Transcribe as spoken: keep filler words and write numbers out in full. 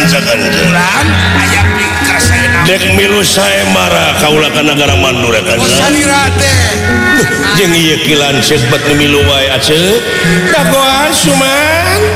Urang aya pingkar saya dek milu saya marah kaulakan negara Mandura kan jeung ieu kilan ceuk bet milu wae aceu dagoan Suman